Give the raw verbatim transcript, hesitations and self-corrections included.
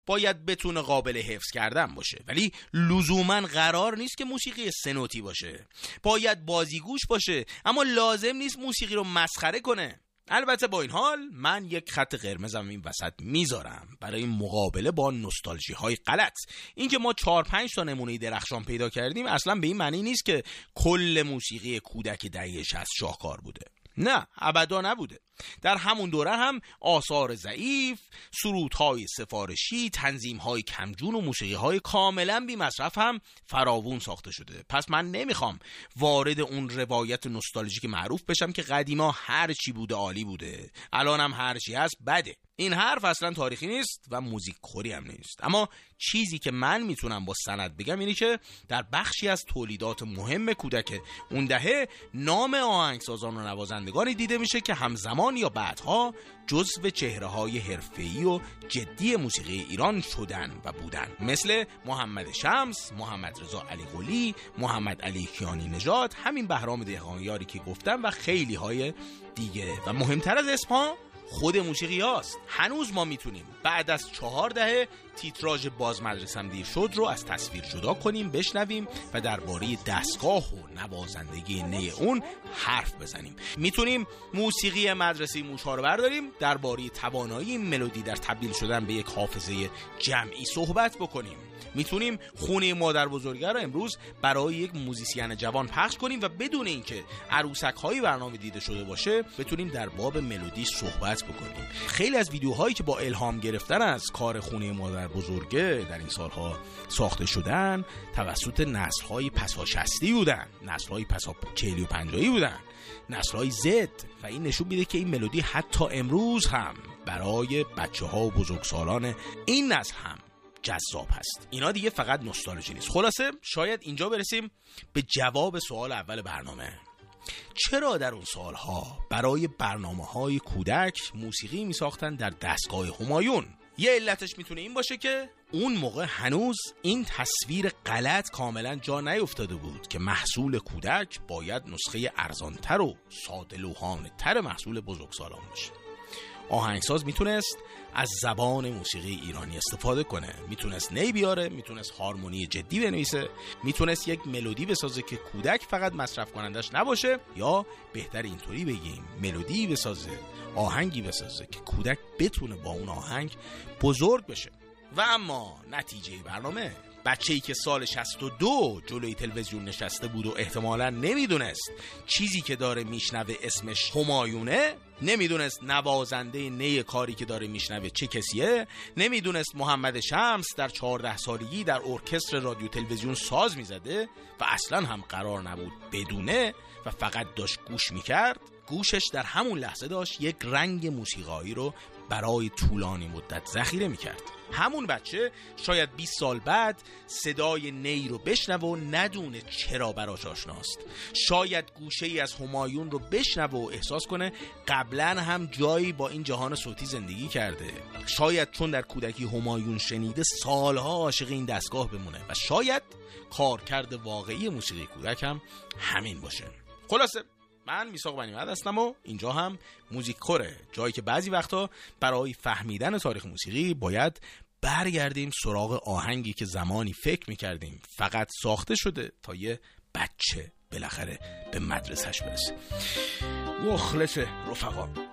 باید بتونه قابل حفظ کردن باشه، ولی لزوماً قرار نیست که موسیقی سه نوتی باشه. باید بازیگوش باشه، اما لازم نیست موسیقی رو مسخره کنه. البته با این حال من یک خط قرمزم این وسط میذارم برای مقابله با نوستالژی های غلط. اینکه ما چهار پنج تا نمونه درخشان پیدا کردیم اصلا به این معنی نیست که کل موسیقی کودک دهه شصت شاهکار بوده. نه، ابدا نبوده. در همون دوره هم آثار ضعیف، سرودهای سفارشی، تنظیمهای کمجون و موسیقیهای کاملا بی مصرف هم فراوون ساخته شده. پس من نمیخوام وارد اون روایت نوستالژیک معروف بشم که قدیما هر چی بوده عالی بوده، الانم هر چی هست بده. این حرف اصلا تاریخی نیست و موزیک خوری هم نیست. اما چیزی که من میتونم با سند بگم اینه که در بخشی از تولیدات مهم کودک اون دهه نام آهنگسازان و نوازندگانی دیده میشه که همزمان یا بعدها جزو چهره‌های حرفه‌ای و جدی موسیقی ایران شدن و بودن، مثل محمد شمس، محمد رضا علی قلی، محمد علی کیانی نژاد، همین بهرام دهقانیاری که گفتم و خیلی های دیگه. و مهمتر از اسمها خود موسیقی هاست. هنوز ما میتونیم بعد از چهار دهه تیتراژ باز مدرسم دیر شد رو از تصویر جدا کنیم، بشنویم و درباره دستگاه و نوازندگی نی اون حرف بزنیم. میتونیم موسیقی مدرسه موش‌ها رو برداریم، درباره توانایی ملودی در تبدیل شدن به یک حافظه جمعی صحبت بکنیم. میتونیم خونه مادر بزرگه رو امروز برای یک موزیسین جوان پخش کنیم و بدون اینکه عروسک‌های برنامه دیده شده باشه بتونیم در باب ملودی صحبت بکنیم. خیلی از ویدیوهایی که با الهام گرفتن از کار خونه مادر بزرگه در این سالها ساخته شدن توسط نسل‌های پسا شصتی بودن، نسل‌های پسا چهل و پنجاهی بودن، نسل‌های زد، و این نشون میده که این ملودی حتی امروز هم برای بچه‌ها و بزرگسالان این نسل هم جذاب هست. اینا دیگه فقط نوستالژی نیست. خلاصه شاید اینجا برسیم به جواب سوال اول برنامه. چرا در اون سالها برای برنامه‌های کودک موسیقی می‌ساختن در دستگاه همایون؟ یه علتش میتونه این باشه که اون موقع هنوز این تصویر غلط کاملا جا نیفتاده بود که محصول کودک باید نسخه ارزانتر و ساده لوحانه‌تر محصول بزرگسالان باشه. آهنگساز میتونست از زبان موسیقی ایرانی استفاده کنه، میتونست نی بیاره، میتونست هارمونی جدی بنویسه، میتونست یک ملودی بسازه که کودک فقط مصرف کنندش نباشه، یا بهتر اینطوری بگیم ملودی بسازه، آهنگی بسازه که کودک بتونه با اون آهنگ بزرگ بشه. و اما نتیجه برنامه، بچه‌ای که سال شصت و دو جلوی تلویزیون نشسته بود و احتمالاً نمیدونست چیزی که داره میشنوه اسمش همایونه، نمیدونست نوازنده نی کاری که داره میشنوه چه کسیه، نمیدونست محمد شمس در چهارده سالگی در ارکستر رادیو تلویزیون ساز میزده و اصلاً هم قرار نبود بدونه و فقط داشت گوش میکرد، گوشش در همون لحظه داشت یک رنگ موسیقایی رو برای طولانی مدت ذخیره میکرد. همون بچه شاید بیست سال بعد صدای نی رو بشنوه و ندونه چرا براش آشناست. شاید گوشه ای از همایون رو بشنوه و احساس کنه قبلا هم جایی با این جهان صوتی زندگی کرده. شاید چون در کودکی همایون شنیده سالها عاشق این دستگاه بمونه و شاید کارکرد واقعی موسیقی کودک هم همین باشه. خلاصه من میثاق بنی‌محمد هستم و اینجا هم موزیک خوره، جایی که بعضی وقتا برای فهمیدن تاریخ موسیقی باید برگردیم سراغ آهنگی که زمانی فکر میکردیم فقط ساخته شده تا یه بچه بالاخره به مدرسهش برسه. مخلص رفقا.